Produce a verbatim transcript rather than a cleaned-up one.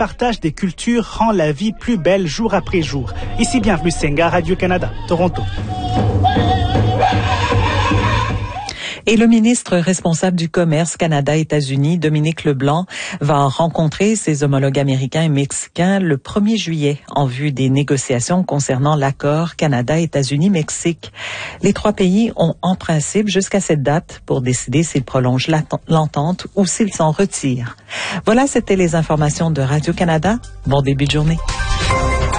partage des cultures rend la vie plus belle jour après jour. Ici, bienvenue Senga, Radio-Canada, Toronto. Et le ministre responsable du commerce Canada-États-Unis, Dominique Leblanc, va rencontrer ses homologues américains et mexicains le premier juillet en vue des négociations concernant l'accord Canada-États-Unis-Mexique. Les trois pays ont en principe jusqu'à cette date pour décider s'ils prolongent l'entente ou s'ils s'en retirent. Voilà, c'était les informations de Radio-Canada. Bon début de journée.